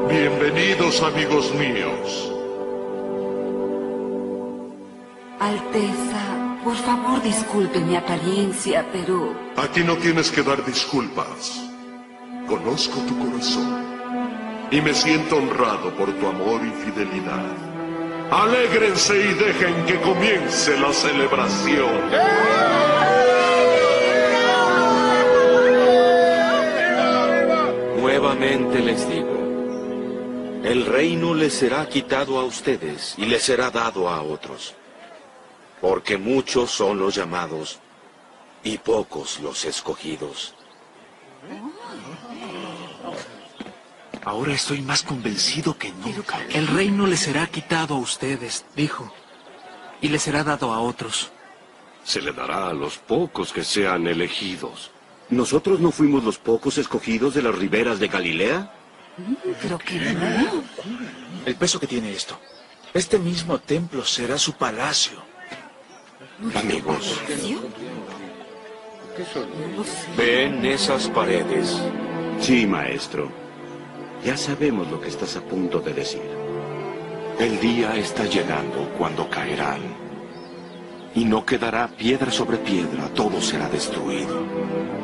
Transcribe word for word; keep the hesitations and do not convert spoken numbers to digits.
Bienvenidos, amigos míos. Alteza, por favor disculpe mi apariencia, pero... Aquí no tienes que dar disculpas. Conozco tu corazón y me siento honrado por tu amor y fidelidad. Alégrense y dejen que comience la celebración. Nuevamente les digo, el reino les será quitado a ustedes y les será dado a otros. Porque muchos son los llamados y pocos los escogidos. Ahora estoy más convencido que nunca. El reino les será quitado a ustedes, dijo, y les será dado a otros. Se le dará a los pocos que sean elegidos. ¿Nosotros no fuimos los pocos escogidos de las riberas de Galilea? Creo que no. El peso que tiene esto. Este mismo templo será su palacio. Amigos, ¿ven esas paredes? Sí, maestro. Ya sabemos lo que estás a punto de decir. el día está llegando cuando caerán. Y no quedará piedra sobre piedra, todo será destruido.